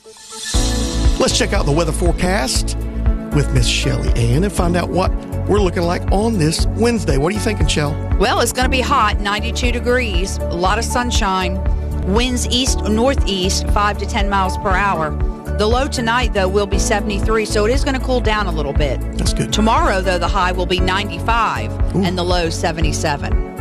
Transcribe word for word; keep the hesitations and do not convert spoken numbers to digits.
Let's check out the weather forecast with Miss Shelley Ann and find out what we're looking like on this Wednesday. What are you thinking, Shell? Well, it's going to be hot, ninety-two degrees, a lot of sunshine, winds east northeast, five to ten miles per hour. The low tonight, though, will be seventy-three, so it is going to cool down a little bit. That's good. Tomorrow, though, the high will be ninety-five. Ooh. And the low seventy-seven.